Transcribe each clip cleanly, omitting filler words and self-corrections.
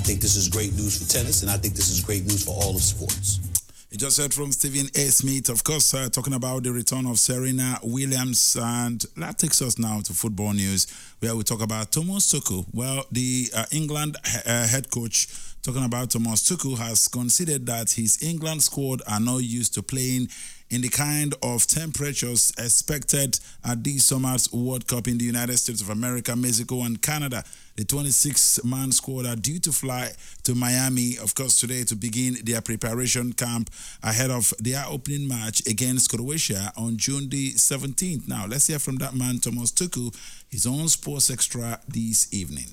I think this is great news for tennis, and I think this is great news for all of sports. You just heard from Stephen A. Smith, of course, talking about the return of Serena Williams. And that takes us now to football news, where we talk about Thomas Tuchel. Well, the England head coach, talking about Thomas Tuchel, has considered that his England squad are not used to playing in the kind of temperatures expected at this summer's World Cup in the United States of America, Mexico, and Canada. The 26-man squad are due to fly to Miami, of course, today to begin their preparation camp ahead of their opening match against Croatia on June the 17th. Now, let's hear from that man, Thomas Tuchel, his own Sports Extra this evening.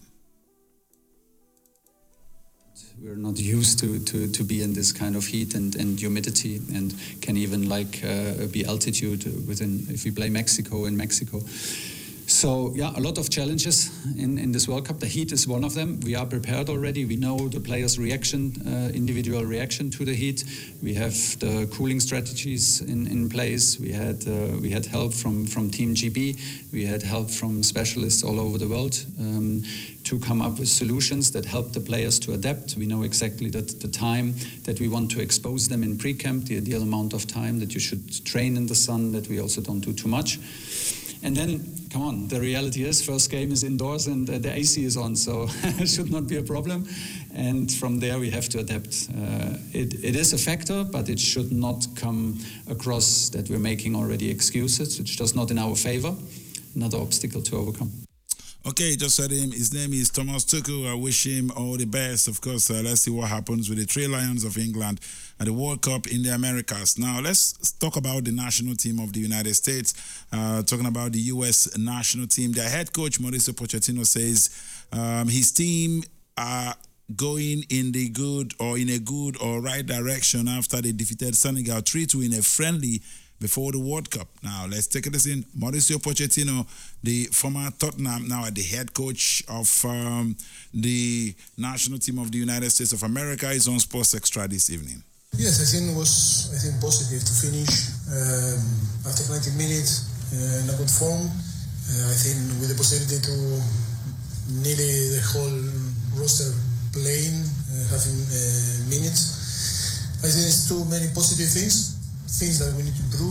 We're not used to be in this kind of heat and humidity, and can even be altitude within, if we play Mexico, in Mexico. So yeah, a lot of challenges in this World Cup. The heat is one of them. We are prepared already. We know the players' reaction, individual reaction to the heat. We have the cooling strategies in place. We had help from Team GB. We had help from specialists all over the world to come up with solutions that help the players to adapt. We know exactly that the time that we want to expose them in pre-camp, the ideal amount of time that you should train in the sun, that we also don't do too much. And then, come on, the reality is first game is indoors and the AC is on, so it should not be a problem. And from there we have to adapt. It is a factor, but it should not come across that we're making already excuses. It's just not in our favor. Another obstacle to overcome. Okay, just said him. His name is Thomas Tuchel. I wish him all the best. Of course, let's see what happens with the Three Lions of England at the World Cup in the Americas. Now, let's talk about the national team of the United States. Talking about the U.S. national team, their head coach, Mauricio Pochettino, says his team are going in a good or right direction after they defeated Senegal 3-2 in a friendly before the World Cup. Now, let's take this in. Mauricio Pochettino, the former Tottenham, now the head coach of the national team of the United States of America, is on Sports Extra this evening. Yes, I think it was positive to finish after 90 minutes in a good form. I think with the possibility to nearly the whole roster playing, having minutes. I think it's too many positive things that we need to improve,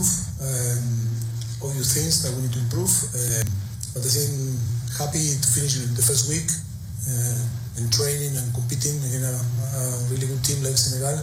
obvious things that we need to improve. But I think happy to finish the first week in training and competing against a really good team like Senegal.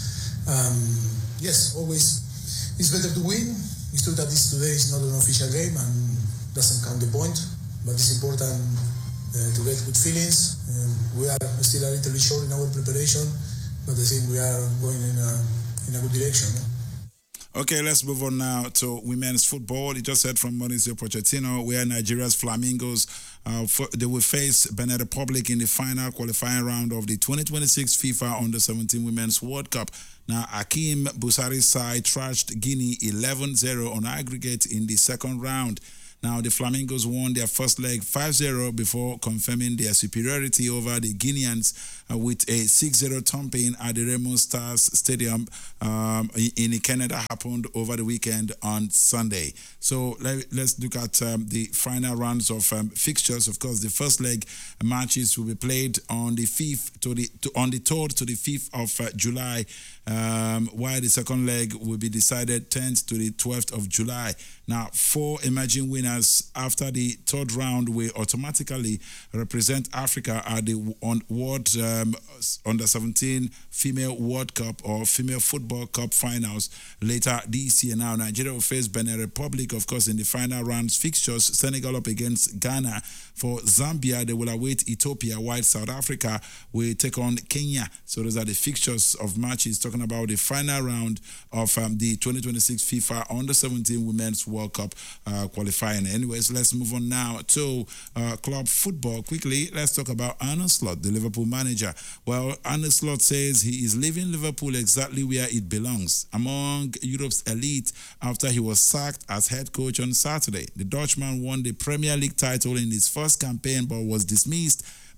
Yes, always it's better to win. It's true that today is not an official game and doesn't count the point, but it's important to get good feelings. We are still a little bit short in our preparation, but I think we are going in a good direction. Okay, let's move on now to women's football. You just heard from Mauricio Pochettino, where Nigeria's Flamingos they will face Benin Republic in the final qualifying round of the 2026 FIFA Under-17 Women's World Cup. Now, Hakeem Busari's side trashed Guinea 11-0 on aggregate in the second round. Now, the Flamingos won their first leg 5-0 before confirming their superiority over the Guineans with a 6-0 thumping at the Raymond Stars Stadium in Canada, happened over the weekend on Sunday. So let's look at the final rounds of fixtures. Of course, the first leg matches will be played on the 3rd to the 5th of July, while the second leg will be decided 10th to the 12th of July. Now, 4 emerging winners after the third round will automatically represent Africa at the World Under-17 Female World Cup or Female Football Cup finals later this year. Now, Nigeria will face Benin Republic, of course, in the final rounds fixtures. Senegal up against Ghana. For Zambia, they will await Ethiopia, while South Africa will take on Kenya. So those are the fixtures of matches talking about the final round of the 2026 FIFA Under-17 Women's World Cup qualifying. Anyways, let's move on now to club football. Quickly, let's talk about Arne Slot, the Liverpool manager. Well, Arne Slot says he is leaving Liverpool exactly where it belongs, among Europe's elite, after he was sacked as head coach on Saturday. The Dutchman won the Premier League title in his first campaign but was dismissed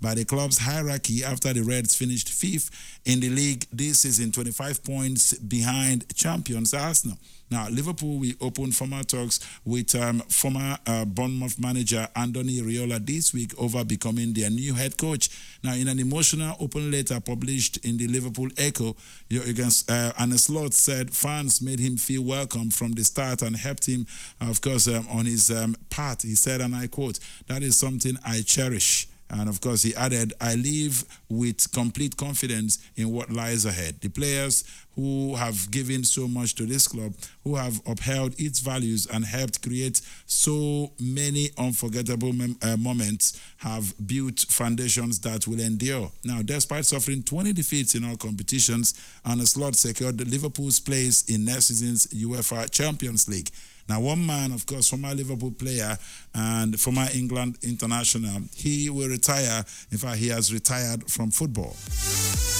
by the club's hierarchy after the Reds finished 5th in the league this season, 25 points behind champions Arsenal. Now, Liverpool will open formal talks with former Bournemouth manager Andoni Iraola this week over becoming their new head coach. Now, in an emotional open letter published in the Liverpool Echo, Arne Slot said fans made him feel welcome from the start and helped him, of course, on his path. He said, and I quote, "That is something I cherish." And of course, he added, "I live with complete confidence in what lies ahead. The players who have given so much to this club, who have upheld its values and helped create so many unforgettable moments, have built foundations that will endure." Now, despite suffering 20 defeats in all competitions, Arne Slot secured Liverpool's place in next season's UEFA Champions League. Now, one man, of course, former Liverpool player and former England international, he will retire. In fact, he has retired from football.